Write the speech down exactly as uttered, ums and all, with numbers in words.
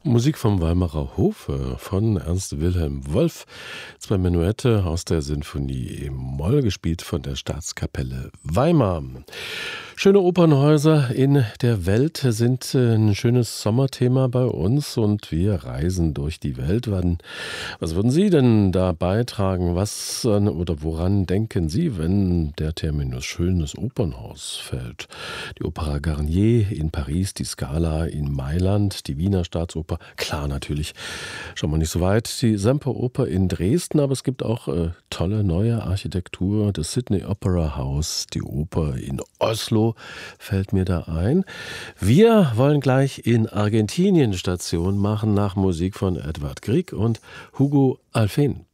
Musik vom Weimarer Hofe von Ernst Wilhelm Wolf. Zwei Menuette aus der Sinfonie e-Moll, gespielt von der Staatskapelle Weimar. Schöne Opernhäuser in der Welt sind ein schönes Sommerthema bei uns und wir reisen durch die Welt. Wann, was würden Sie denn da beitragen? Was oder woran denken Sie, wenn der Terminus schönes Opernhaus fällt? Die Opera Garnier in Paris, die Scala in Mailand, die Wiener Staatsoper. Klar, natürlich, schon mal nicht so weit, die Semperoper in Dresden, aber es gibt auch äh, tolle neue Architektur, das Sydney Opera House, die Oper in Oslo fällt mir da ein. Wir wollen gleich in Argentinien Station machen nach Musik von Edvard Grieg und Hugo Alfén.